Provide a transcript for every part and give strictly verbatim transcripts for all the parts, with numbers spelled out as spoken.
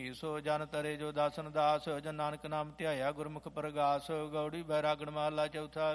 ਸੋ ਜਨ ਤਰੇ ਜੋ ਦਾਸਨ ਦਾਸ, ਜਨ ਨਾਨਕ ਨਾਮ ਧਿਆਇਆ ਗੁਰਮੁਖ ਪ੍ਰਗਾਸ। ਗੌੜੀ ਬੈਰਾਗਣ ਮਹਲਾ ਚੌਥਾ।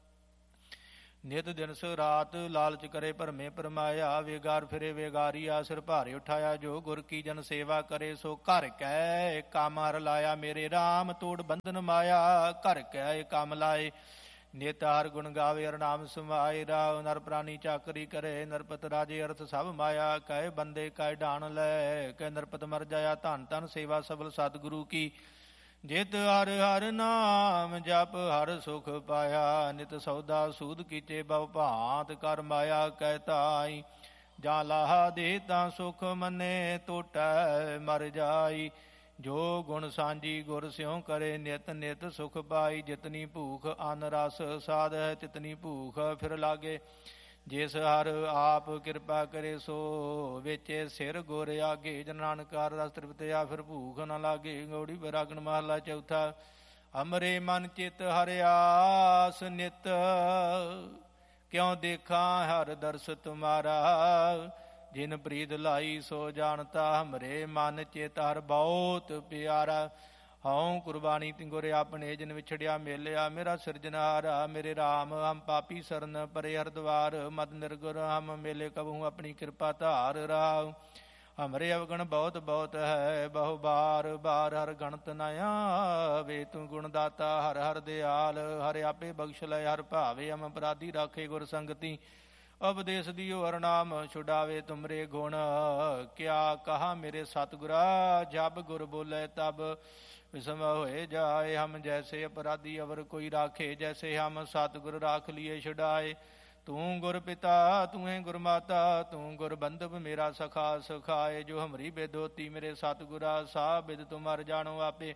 ਨਿਤ ਦਿਨ ਸ ਰਾਤ ਲਾਲਚ ਕਰੇ ਭਰਮੇ ਪਰਮਾਇਆ, ਵੇਗਾਰ ਫਿਰੇ ਵੇਗਾਰੀਆ ਸਿਰ ਭਾਰੇ ਉਠਾਇਆ। ਜੋ ਗੁਰ ਕੀ ਜਨ ਸੇਵਾ ਕਰੇ ਸੋ ਘਰ ਕੈ ਕੰਮ ਹਰ ਲਾਇਆ, ਮੇਰੇ ਰਾਮ ਤੋੜ ਬੰਧਨ ਮਾਇਆ। ਘਰ ਕੈ ਕੰਮ ਲਾਏ ਨਿਤ ਹਰ ਗੁਣ ਗਾਵੇ, ਹਰ ਨਾਮ ਸਮਾਏ। ਰਾਵ ਨਰ ਪ੍ਰਾਨੀ ਚਾਕਰੀ ਕਰੇ, ਨਰਪਤ ਰਾਜੇ ਅਰਥ ਸਭ ਮਾਇਆ। ਕਹੇ ਬੰਦੇ ਕਹੇ ਢਾਣ ਲੈ, ਕਹੇ ਨਰਪਤ ਮਰ ਜਾਇਆ। ਧਨ ਧਨ ਸੇਵਾ ਸਬਲ ਸਤਿਗੁਰੂ ਕੀ, ਜਿਤ ਹਰ ਹਰ ਨਾਮ ਜਪ ਹਰ ਸੁਖ ਪਾਇਆ। ਨਿਤ ਸੌਦਾ ਸੂਦ ਕੀਤੇ ਬਵ ਭਾਂਤ ਕਰ ਮਾਇਆ। ਕਹਿ ਤਾਈ ਜਾਂ ਲਾਹਾ ਦੇ ਤਾਂ ਸੁਖ ਮੰਨੇ, ਟੋਟੈ ਮਰ ਜਾਈ। ਜੋ ਗੁਣ ਸਾਂਝੀ ਗੁਰ ਸਿਉ ਕਰੇ, ਨਿਤ ਨਿਤ ਸੁਖ ਪਾਈ। ਜਿਤਨੀ ਭੂਖ ਅਨ ਰਸ ਸਾਧ ਹੈ, ਤਿਤਨੀ ਭੂਖ ਫਿਰ ਲਾਗੇ। ਜਿਸ ਹਰ ਆਪ ਕਿਰਪਾ ਕਰੇ ਸੋ ਵੇਚੇ ਸਿਰ ਗੁਰ ਆਗੇ। ਜਨ ਨਾਨਕ ਹਰਿ ਰਸ ਤ੍ਰਿਪਤਿਆ, ਫਿਰ ਭੂਖ ਨ ਲਾਗੇ। ਗੌੜੀ ਬੈਰਾਗਣ ਮਹਲਾ ਚੌਥਾ। ਹਮਰੇ ਮਨ ਚਿਤ ਹਰਿਆਸ ਨਿਤ, ਕਿਉ ਦੇਖਾਂ ਹਰ ਦਰਸ ਤੁਮਾਰਾ। ਜਿਨ ਪ੍ਰੀਤ ਲਾਈ ਸੋ ਜਾਣਤਾ, ਹਮਰੇ ਮਨ ਚਿਤ ਹਰ ਬਹੁਤ ਪਿਆਰਾ। ਹਉ ਕੁਰਬਾਨੀ ਤਿੰਗੁਰ ਆਪਣੇ, ਜਿਨ ਵਿਛੜਿਆ ਮੇਲਿਆ ਮੇਰਾ ਸਿਰਜਨਹਾਰਾ। ਮੇਰੇ ਰਾਮ ਹਮ ਪਾਪੀ ਸਰਨ ਪਰੇ ਹਰ ਦਵਾਰ, ਮਦ ਨਿਰਗੁਰ ਹਮ ਮੇਲੇ ਕਬਹੂ ਆਪਣੀ ਕਿਰਪਾ ਧਾਰ। ਰਾਵ ਹਮਰੇ ਅਵਗਣ ਬਹੁਤ ਬਹੁਤ ਹੈ, ਬਹੁ ਬਾਰ ਬਾਰ ਹਰ ਗਣਤ ਨ ਆਵੇ। ਤੂੰ ਗੁਣ ਦਾਤਾ ਹਰ ਹਰ ਦਿਆਲ, ਹਰ ਆਪੇ ਬਖਸ਼ ਲੈ ਹਰ ਭਾਵੇ। ਹਮ ਅਪਰਾਧੀ ਰਾਖੇ ਗੁਰ ਸੰਗਤੀ, ਉਪਦੇਸ਼ ਦਿਓ ਹਰ ਨਾਮ ਛੁਡਾਵੇ। ਤੁਮਰੇ ਗੁਣ ਕਿਆ ਕਹਾ ਮੇਰੇ ਸਤਿਗੁਰਾ, ਜਬ ਗੁਰ ਬੋਲੇ ਤਬ ਵਿਸਮ ਹੋਏ ਜਾਏ। ਹਮ ਜੈਸੇ ਅਪਰਾਧੀ ਅਵਰ ਕੋਈ ਰਾਖੇ, ਜੈਸੇ ਹਮ ਸਤਿਗੁਰ ਰਾਖ ਲਿਏ ਛੁਡਾਏ। ਤੂੰ ਗੁਰ ਪਿਤਾ ਤੂੰ ਹੈ ਗੁਰ ਮਾਤਾ, ਤੂੰ ਗੁਰ ਬੰਧਵ ਮੇਰਾ ਸਖਾ ਸਖਾਏ। ਜੋ ਹਮਰੀ ਬੇਦੋਤੀ ਮੇਰੇ ਸਤਿਗੁਰਾ, ਸਾ ਬਿਦ ਤੁਮਰ ਜਾਣੋ ਆਪੇ।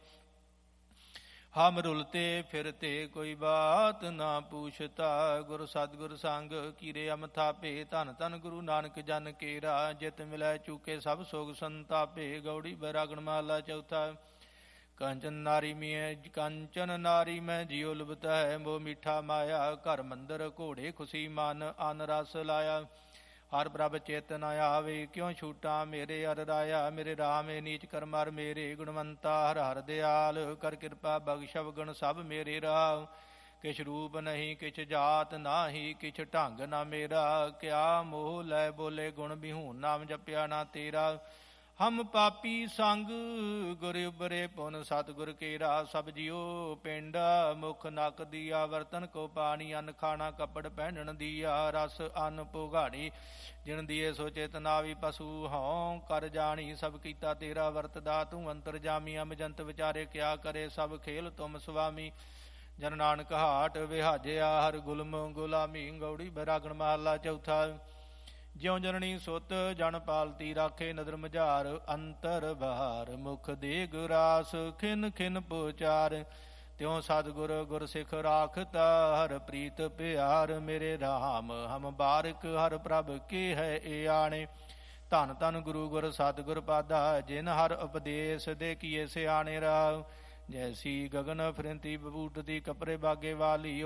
ਹਮ ਰੁਲਤੇ ਫਿਰਤੇ ਕੋਈ ਬਾਤ ਨਾ ਪੂਛਤਾ, ਗੁਰ ਸਤਿਗੁਰ ਸੰਗ ਕੀਰੇ ਹਮ ਥਾਪੇ। ਧਨ ਧਨ ਗੁਰੂ ਨਾਨਕ ਜਨ ਕੇਰਾ, ਜਿਤ ਮਿਲੈ ਚੂਕੇ ਸਭ ਸੋਗ ਸੰਤਾਪੇ। ਗੌੜੀ ਬੈਰਾਗਣ ਮਹਲਾ ਚੌਥਾ। ਕੰਚਨ ਨਾਰੀ ਮੈਂ ਕੰਚਨ ਨਾਰੀ ਮੈਂ ਜਿਉ ਲੁਭਤਾ ਹੈ, ਮੋਹ ਮਿੱਠਾ ਮਾਇਆ। ਘਰ ਮੰਦਰ ਘੋੜੇ ਖੁਸ਼ੀ ਮਨ ਅਨ ਰਸ ਲਾਇਆ। ਹਰ ਪ੍ਰਭ ਚਿਤ ਨ ਆਵੇ, ਕਿਉ ਛੂਟਾਂ ਮੇਰੇ ਹਰ ਰਾਇਆ। ਮੇਰੇ ਰਾਮੇ ਨੀਚ ਕਰਮ ਹਰ ਮੇਰੇ, ਗੁਣਵੰਤਾ ਹਰ ਹਰ ਦਿਆਲ। ਕਰ ਕਿਰਪਾ ਬਖਸ਼ ਅਵਗਣ ਸਭ ਮੇਰੇ ਰਾਵ। ਕਿਛ ਰੂਪ ਨਹੀਂ ਕਿਛ ਜਾਤ ਨਾਹੀ, ਕਿਛ ਢੰਗ ਨਾ ਮੇਰਾ। ਕਿਆ ਮੋਹ ਲੈ ਬੋਲੇ ਗੁਣ ਬਿਹੂਨ, ਨਾਮ ਜਪਿਆ ਨਾ ਤੇਰਾ। ਹਮ ਪਾਪੀ ਸੰਗ ਗੁਰ ਉਬਰੇ, ਪੁਨ ਸਤਿਗੁਰ ਕੇਰਾ। ਸਭ ਜਿਉ ਪਿੰਡ ਮੁਖ ਨਕ ਦੀਆ, ਵਰਤਨ ਕੋ ਪਾਣੀ ਅੰਨ ਖਾਣਾ ਕੱਪੜ ਪਹਿਨਣ ਦੀਆ। ਰਸ ਅੰਨ ਭੋਗਾਣੀ ਜਿਨ ਦੀਏ ਸੋ ਚੇਤਨਾਵੀ, ਪਸ਼ੂ ਹਉ ਕਰ ਜਾਣੀ। ਸਭ ਕੀਤਾ ਤੇਰਾ ਵਰਤਦਾ, ਤੂੰ ਅੰਤਰ ਜਾਮੀ। ਅਮ ਜੰਤ ਵਿਚਾਰੇ ਕਿਆ ਕਰੇ, ਸਭ ਖੇਲ ਤੁਮ ਸੁਆਮੀ। ਜਨ ਨਾਨਕ ਹਾਟ ਵਿਹਾਜਿਆ, ਹਰ ਗੁਲਮ ਗੁਲਾਮੀ। ਗੌੜੀ ਬੈਰਾਗਣ ਮਹਲਾ ਚੌਥਾ। ਜਿਉ ਜਨਨੀ ਸੁਤ ਜਨ ਪਾਲਤੀ, ਰਾਖੇ ਨਦਰ ਮਝਾਰ। ਅੰਤਰ ਬਾਹਰ ਮੁਖ ਦੇਗ ਰਾਸ, ਖਿਨ ਖਿਨ ਪੁਚਾਰ। ਤਿਉ ਸਤਿਗੁਰ ਗੁਰ ਸਿੱਖ ਰਾਖਤਾ, ਹਰ ਪ੍ਰੀਤ ਪਿਆਰ। ਮੇਰੇ ਰਾਮ ਹਮ ਬਾਰਿਕ ਹਰ ਪ੍ਰਭ ਕੇ ਹੈ ਏ ਆਣੇ। ਧੰਨ ਧੰਨ ਗੁਰੂ ਗੁਰ ਸਤਿਗੁਰ ਪਾਦਾ, ਜਿਨ ਹਰ ਉਪਦੇਸ਼ ਦੇ ਕੀਏ ਸਿਆਣੇ। ਰਾਵ ਜੈਸੀ ਗਗਨ ਫਿਰੰਤੀ ਬਬੂਟਤੀ, ਕਪਰੇ ਬਾਗੇ ਵਾਲੀ।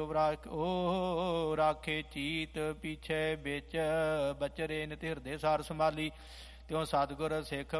ਉਹ ਰਾਖੇ ਚੀਤ ਪੀਛੇ ਵਿੱਚ, ਬਚਰੇ ਨਿਤ ਹਿਰਦੇ ਸਾਰ ਸੰਭਾਲੀ। ਤਿਉ ਸਤਿਗੁਰ ਸਿੱਖ